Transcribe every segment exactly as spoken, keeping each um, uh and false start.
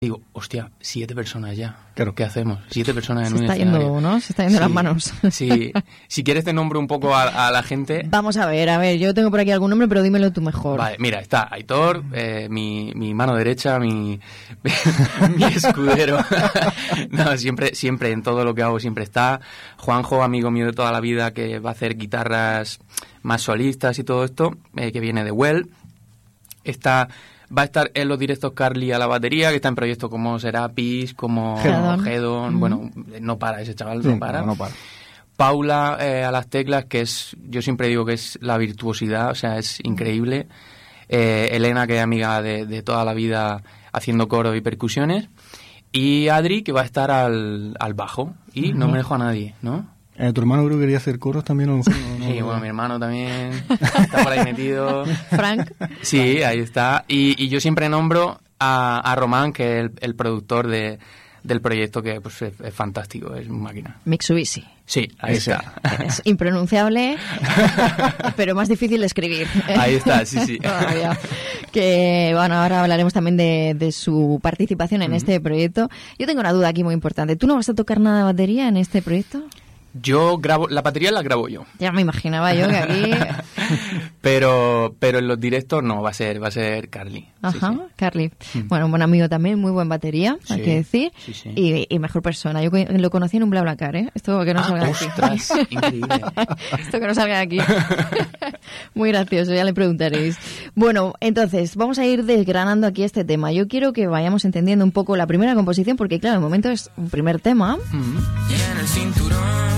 Digo, hostia, siete personas ya. Claro. ¿Qué hacemos? Siete personas en Se un está escenario. yendo, ¿no? Se está yendo sí, las manos. Sí. Si quieres te nombro un poco a, a la gente. Vamos a ver, a ver, yo tengo por aquí algún nombre, pero dímelo tú mejor. Vale, mira, está Aitor, eh, mi, mi mano derecha, mi, mi escudero. No, siempre, siempre en todo lo que hago siempre está. Juanjo, amigo mío de toda la vida, que va a hacer guitarras más solistas y todo esto, eh, que viene de Well. Está... Va a estar en los directos Carly a la batería, que está en proyectos como Serapis, como Hedon. Hedon. Mm. Bueno, no para, ese chaval Sí, no para. no, no para. Paula eh, a las teclas, que es, yo siempre digo que es la virtuosidad, o sea, es increíble. Eh, Elena, que es amiga de, de toda la vida haciendo coro y percusiones. Y Adri, que va a estar al, al bajo. Y no me dejo a nadie, ¿no? Eh, ¿Tu hermano creo que quería hacer coros también? ¿O no? No, Sí, no. bueno, mi hermano también está por ahí metido. Frank. Sí, ahí está. Y, y yo siempre nombro a, a Román, que es el, el productor de, del proyecto, que pues es, es fantástico, es una máquina. Mitsubishi. Sí, ahí Ese. está. Es impronunciable, pero más difícil de escribir. Ahí está, sí, sí. Todavía. Que bueno, ahora hablaremos también de, de su participación en Ujú. este proyecto. Yo tengo una duda aquí muy importante. ¿Tú no vas a tocar nada de batería en este proyecto? Yo grabo, la batería la grabo yo. Ya me imaginaba yo que aquí... Pero, pero en los directos no, va a ser, va a ser Carly. Ajá, Sí, sí. Carly. Mm. Bueno, un buen amigo también, muy buen batería, hay Sí, que decir. sí, sí. Y, y mejor persona. Yo co- lo conocí en un BlaBlaCar, ¿eh? Esto que no Ah, salga de ostras, aquí. increíble. Esto que no salga de aquí. Muy gracioso, ya le preguntaréis. Bueno, entonces, vamos a ir desgranando aquí este tema. Yo quiero que vayamos entendiendo un poco la primera composición, porque claro, de momento es un primer tema. Mm. Y en el cinturón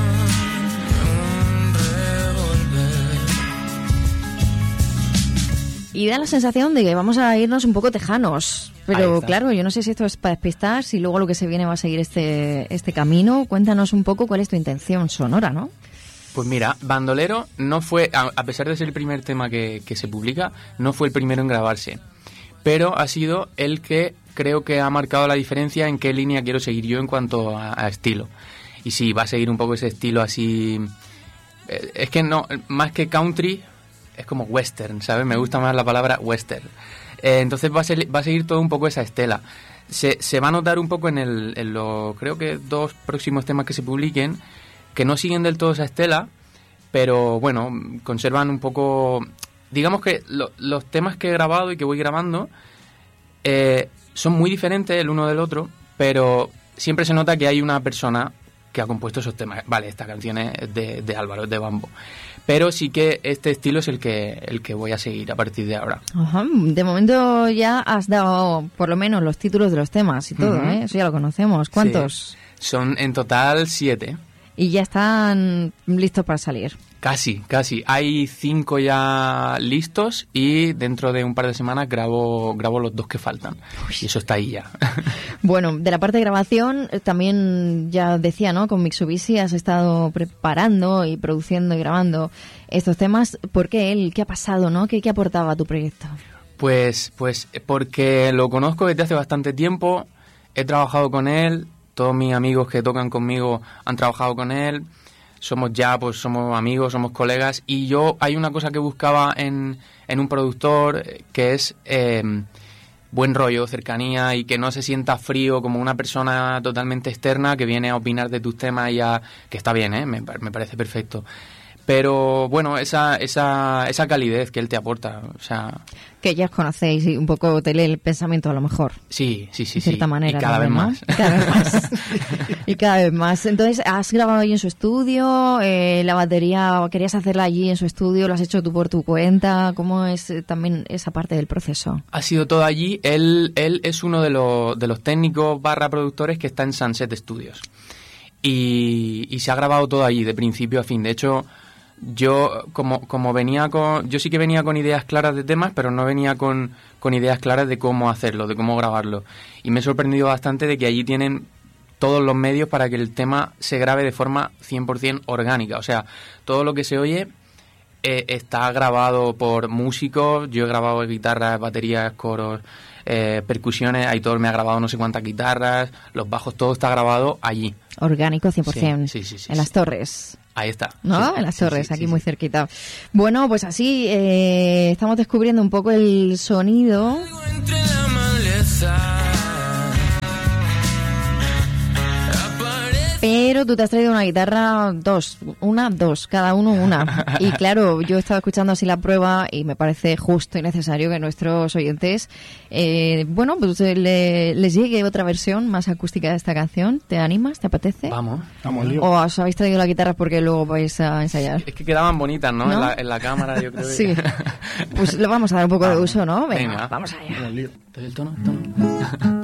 un revólver. Y da la sensación de que vamos a irnos un poco tejanos. Ahí Pero está. claro, yo no sé si esto es para despistar, si luego lo que se viene va a seguir este, este camino. Cuéntanos un poco cuál es tu intención sonora, ¿no? Pues mira, Bandolero no fue, a, a pesar de ser el primer tema que, que se publica, no fue el primero en grabarse. Pero ha sido el que creo que ha marcado la diferencia en qué línea quiero seguir yo en cuanto a, a estilo. Y sí, va a seguir un poco ese estilo así... eh, Es que no, más que country, es como western, ¿sabes? Me gusta más la palabra western. Eh, entonces va a, ser, va a seguir todo un poco esa estela. Se, se va a notar un poco en, el, en los, creo que dos próximos temas que se publiquen, que no siguen del todo esa estela, pero bueno, conservan un poco... Digamos que lo, los temas que he grabado y que voy grabando eh, son muy diferentes el uno del otro, pero siempre se nota que hay una persona que ha compuesto esos temas. Vale, esta canción es de, de Álvaro, es de Bambo. Pero sí que este estilo es el que, el que voy a seguir a partir de ahora. Ajá. De momento ya has dado por lo menos los títulos de los temas y todo, Ujú. ¿eh? Eso ya lo conocemos. ¿Cuántos? Sí. Son en total siete. Y ya están listos para salir. Casi, casi. Hay cinco ya listos y dentro de un par de semanas grabo, grabo los dos que faltan. Y eso está ahí ya. Bueno, de la parte de grabación, eh, también ya decía, ¿no? Con Mitsubishi has estado preparando y produciendo y grabando estos temas. ¿Por qué él? ¿Qué ha pasado, no? ¿Qué, qué aportaba a tu proyecto? Pues, pues porque lo conozco desde hace bastante tiempo, he trabajado con él, todos mis amigos que tocan conmigo han trabajado con él, somos ya, pues somos amigos, somos colegas, y yo hay una cosa que buscaba en, en un productor que es eh, buen rollo, cercanía, y que no se sienta frío como una persona totalmente externa que viene a opinar de tus temas y a, que está bien, ¿eh? me, me parece perfecto. Pero bueno, esa, esa, esa calidez que él te aporta, o sea... Que ya os conocéis y un poco te lee el pensamiento a lo mejor. Sí, sí, sí. De cierta sí. manera. Y cada también, vez ¿no? más. Y cada vez más. Y cada vez más. Entonces, ¿has grabado allí en su estudio? Eh, ¿La batería querías hacerla allí en su estudio? ¿Lo has hecho tú por tu cuenta? ¿Cómo es eh, también esa parte del proceso? Ha sido todo allí. Él, él es uno de los, de los técnicos barra productores que está en Sunset Studios. Y, y se ha grabado todo allí, de principio a fin. De hecho, yo como, como venía con... Yo sí que venía con ideas claras de temas, pero no venía con, con ideas claras de cómo hacerlo, de cómo grabarlo. Y me he sorprendido bastante de que allí tienen todos los medios para que el tema se grabe de forma cien por ciento orgánica. O sea, todo lo que se oye eh, está grabado por músicos. Yo he grabado guitarras, baterías, coros, eh, percusiones. Aitor me ha grabado no sé cuántas guitarras, los bajos, todo está grabado allí. Orgánico cien por ciento. Sí, sí, sí, sí, en sí. Las Torres. Ahí está. ¿No? Sí, en Las sí, Torres, sí, aquí sí, muy sí. cerquita. Bueno, pues así eh, estamos descubriendo un poco el sonido. Entre la maleza. Pero tú te has traído una guitarra, dos, una, dos, cada uno una. Y claro, yo he estado escuchando así la prueba y me parece justo y necesario que nuestros oyentes, eh, bueno, pues le, les llegue otra versión más acústica de esta canción. ¿Te animas? ¿Te apetece? Vamos. Vamos, lío. ¿O os habéis traído la guitarra porque luego vais a ensayar? Es que quedaban bonitas, ¿no? ¿No? En, la, en la cámara, yo creo. que- Sí. Pues le vamos a dar un poco de Vamos. uso, ¿no? Venga, Venga. vamos allá. Vamos, lío. ¿Te doy el tono? ¿Tono?